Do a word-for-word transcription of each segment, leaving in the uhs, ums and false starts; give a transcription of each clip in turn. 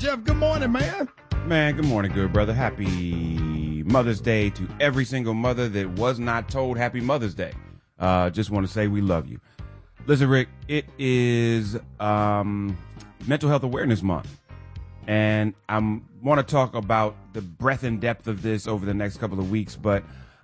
Jeff. Good morning, man. Man, good morning, good brother. Happy Mother's Day to every single mother that was not told Happy Mother's Day. Uh, just want to say we love you. Listen, Rick, it is um, Mental Health Awareness Month. And I want to talk about the breadth and depth of this over the next couple of weeks. But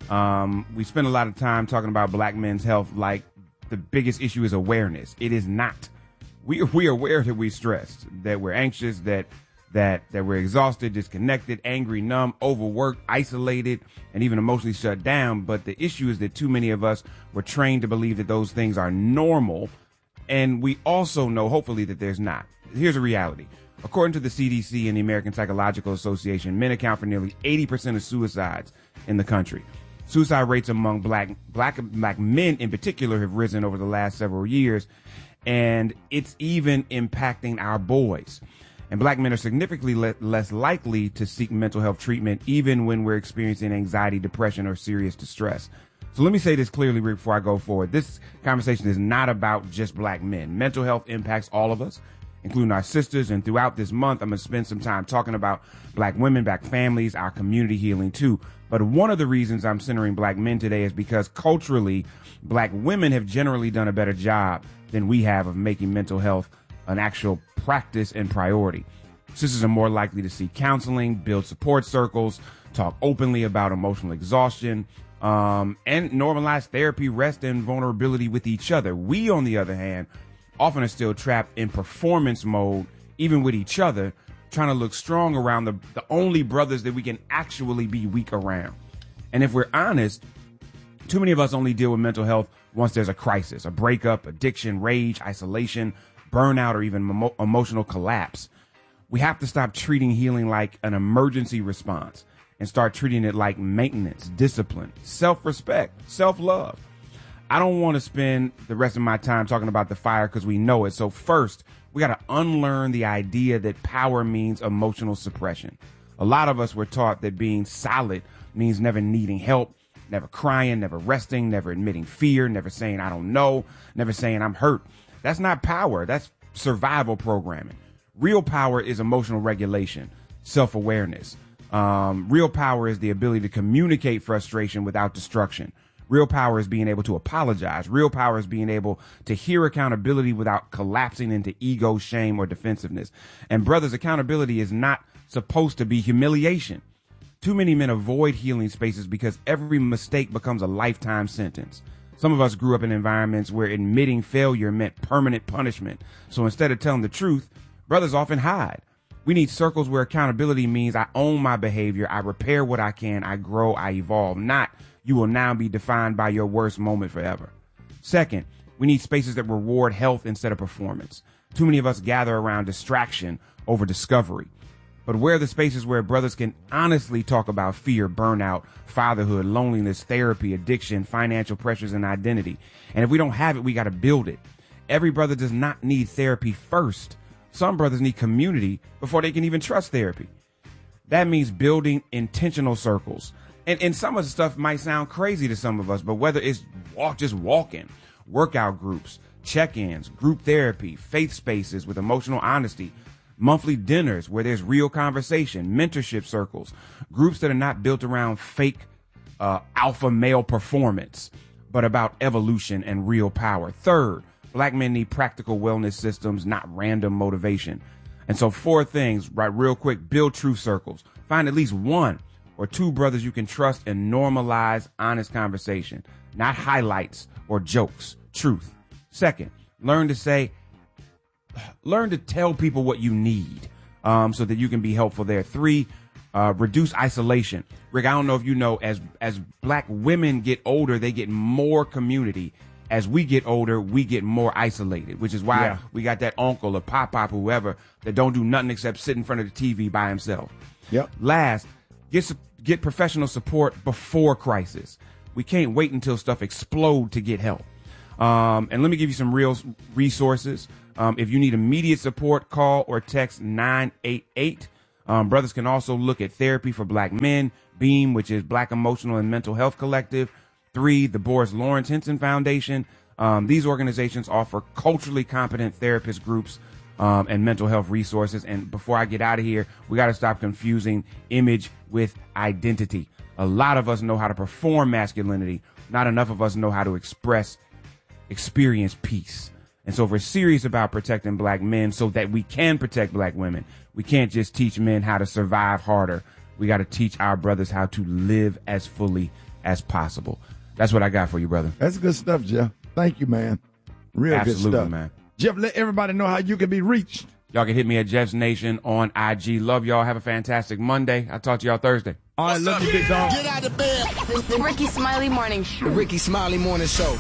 um, we spend a lot of time talking about black men's health like the biggest issue is awareness. It is not. We, we are aware that we're stressed, that we're anxious, that that that we're exhausted, disconnected, angry, numb, overworked, isolated, and even emotionally shut down. But the issue is that too many of us were trained to believe that those things are normal. And we also know, hopefully, that there's not. Here's a reality. According to the C D C and the American Psychological Association, men account for nearly eighty percent of suicides in the country. Suicide rates among black, black, black men in particular have risen over the last several years. And it's even impacting our boys. And black men are significantly le- less likely to seek mental health treatment, even when we're experiencing anxiety, depression, or serious distress. So let me say this clearly before I go forward. This conversation is not about just black men. Mental health impacts all of us, including our sisters. And throughout this month, I'm going to spend some time talking about black women, black families, our community healing too. But one of the reasons I'm centering black men today is because culturally, black women have generally done a better job than we have of making mental health an actual practice and priority. Sisters are more likely to seek counseling, build support circles, talk openly about emotional exhaustion, um, and normalize therapy, rest, and vulnerability with each other. We, on the other hand, often are still trapped in performance mode, even with each other, trying to look strong around the, the only brothers that we can actually be weak around. And if we're honest, too many of us only deal with mental health once there's a crisis, a breakup, addiction, rage, isolation, burnout, or even emo- emotional collapse. We have to stop treating healing like an emergency response and start treating it like maintenance, discipline, self-respect, self-love. I don't want to spend the rest of my time talking about the fire because we know it. So first, we got to unlearn the idea that power means emotional suppression. A lot of us were taught that being solid means never needing help, never crying, never resting, never admitting fear, never saying I don't know, never saying I'm hurt. That's not power. That's survival programming. Real power is emotional regulation, self-awareness. Um, real power is the ability to communicate frustration without destruction. Real power is being able to apologize. Real power is being able to hear accountability without collapsing into ego, shame, or defensiveness. And brothers, accountability is not supposed to be humiliation. Too many men avoid healing spaces because every mistake becomes a lifetime sentence. Some of us grew up in environments where admitting failure meant permanent punishment. So instead of telling the truth, brothers often hide. We need circles where accountability means I own my behavior, I repair what I can, I grow, I evolve, not you will now be defined by your worst moment forever. Second, we need spaces that reward health instead of performance. Too many of us gather around distraction over discovery. But where are the spaces where brothers can honestly talk about fear, burnout, fatherhood, loneliness, therapy, addiction, financial pressures, and identity? And if we don't have it, we got to build it. Every brother does not need therapy first. Some brothers need community before they can even trust therapy. That means building intentional circles. And, and some of the stuff might sound crazy to some of us, but whether it's walk, just walking, workout groups, check-ins, group therapy, faith spaces with emotional honesty, monthly dinners where there's real conversation, mentorship circles, groups that are not built around fake uh, alpha male performance, but about evolution and real power. Third, black men need practical wellness systems, not random motivation. And so four things, right, real quick: build truth circles. Find at least one or two brothers you can trust and normalize honest conversation, not highlights or jokes, truth. Second, learn to say, learn to tell people what you need, um, so that you can be helpful there. Three, uh, reduce isolation. Rick, I don't know if you know, as, as black women get older, they get more community. As we get older, we get more isolated, which is why yeah. we got that uncle or pop-pop, whoever, that don't do nothing except sit in front of the T V by himself. Yep. Last, get, get professional support before crisis. We can't wait until stuff explode to get help. Um, and let me give you some real resources. Um, if you need immediate support, call or text nine eight eight. Um, brothers can also look at Therapy for Black Men, BEAM, which is Black Emotional and Mental Health Collective. Three, the Boris Lawrence Henson Foundation. Um, these organizations offer culturally competent therapist groups um, and mental health resources. And before I get out of here, we got to stop confusing image with identity. A lot of us know how to perform masculinity. Not enough of us know how to express, experience peace. And so if we're serious about protecting black men so that we can protect black women, we can't just teach men how to survive harder. We got to teach our brothers how to live as fully as possible. That's what I got for you, brother. That's good stuff, Jeff. Thank you, man. Real Absolutely, good stuff. man. Jeff, let everybody know how you can be reached. Y'all can hit me at Jeff's Nation on I G. Love y'all. Have a fantastic Monday. I'll talk to y'all Thursday. All right, love you, big dog. Get out of bed. The Ricky Smiley Morning Show. The Ricky Smiley Morning Show.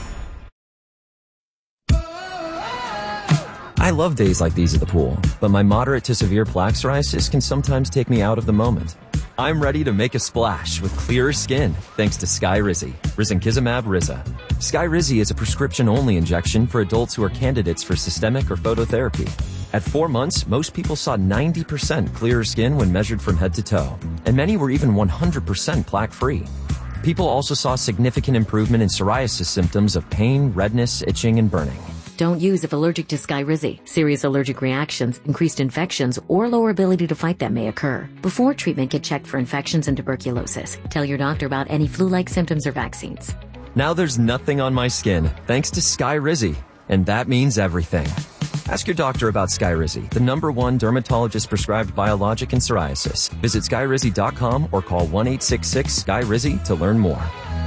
I love days like these at the pool, but my moderate to severe plaque psoriasis can sometimes take me out of the moment. I'm ready to make a splash with clearer skin thanks to Skyrizi, risankizumab Riza. Skyrizi is a prescription-only injection for adults who are candidates for systemic or phototherapy. At four months, most people saw ninety percent clearer skin when measured from head to toe, and many were even one hundred percent plaque-free. People also saw significant improvement in psoriasis symptoms of pain, redness, itching, and burning. Don't use if allergic to Skyrizi. Serious allergic reactions, increased infections, or lower ability to fight them may occur. Before treatment, get checked for infections and tuberculosis. Tell your doctor about any flu-like symptoms or vaccines. Now there's nothing on my skin thanks to Skyrizi, and that means everything. Ask your doctor about Skyrizi, the number one dermatologist-prescribed biologic in psoriasis. Visit skyrizi dot com or call one eight six six Sky Rizi to learn more.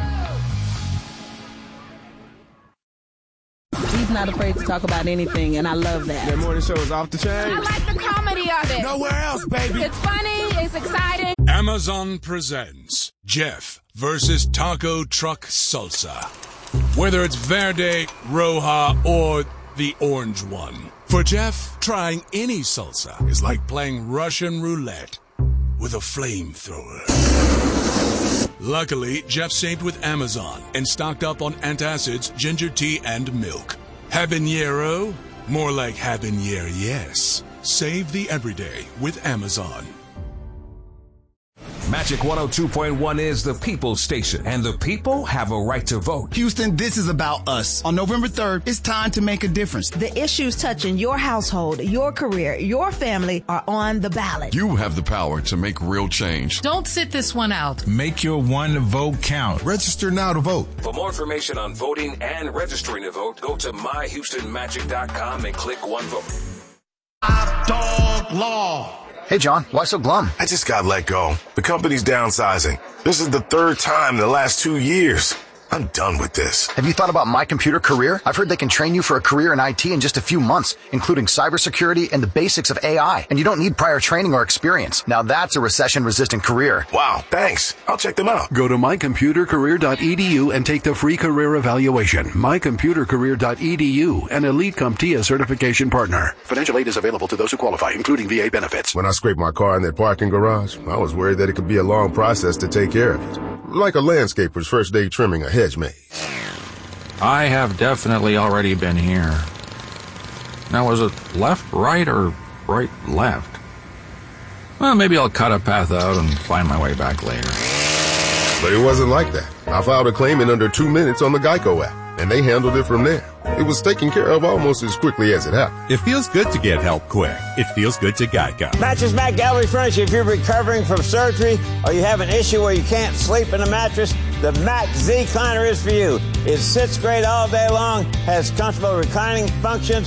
He's not afraid to talk about anything, and I love that. That morning show is off the chain. I like the comedy of it. Nowhere else, baby. It's funny. It's exciting. Amazon presents Jeff versus Taco Truck Salsa. Whether it's Verde, Roja, or the orange one. For Jeff, trying any salsa is like playing Russian roulette with a flamethrower. Luckily, Jeff saved with Amazon and stocked up on antacids, ginger tea, and milk. Habanero? More like habanero, yes. Save the everyday with Amazon. Magic one oh two point one is the people's station, and the people have a right to vote. Houston, this is about us. On November third, it's time to make a difference. The issues touching your household, your career, your family are on the ballot. You have the power to make real change. Don't sit this one out. Make your one vote count. Register now to vote. For more information on voting and registering to vote, go to my houston magic dot com and click One Vote. Dog law. Hey, John, why so glum? I just got let go. The company's downsizing. This is the third time in the last two years. I'm done with this. Have you thought about My Computer Career? I've heard they can train you for a career in I T in just a few months, including cybersecurity and the basics of A I. And you don't need prior training or experience. Now that's a recession-resistant career. Wow, thanks. I'll check them out. Go to my computer career dot e d u and take the free career evaluation. my computer career dot e d u, an Elite CompTIA certification partner. Financial aid is available to those who qualify, including V A benefits. When I scraped my car in that parking garage, I was worried that it could be a long process to take care of it. Like a landscaper's first day trimming a hedge maze. I have definitely already been here. Now, was it left, right, or right, left? Well, maybe I'll cut a path out and find my way back later. But it wasn't like that. I filed a claim in under two minutes on the Geico app, and they handled it from there. It was taken care of almost as quickly as it happened. It feels good to get help quick. It feels good to Geico. Mattress Mac Gallery Furniture. If you're recovering from surgery or you have an issue where you can't sleep in a mattress, the Mac Z Recliner is for you. It sits great all day long, has comfortable reclining functions,